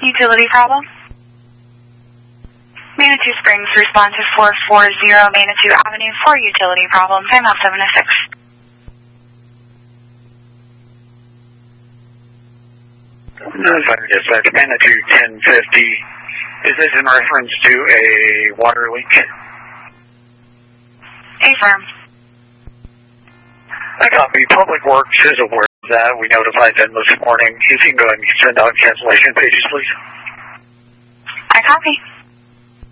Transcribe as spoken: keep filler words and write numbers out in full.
Utility problem? Manitou Springs, responsive four four zero Manitou Avenue for utility problem, timeout seven oh six. Dispatch, Manitou ten fifty. Is this in reference to a water leak? Affirm. I copy. Public Works is aware of that. We notified them this morning. If you can go ahead and send out cancellation pages, please. I copy.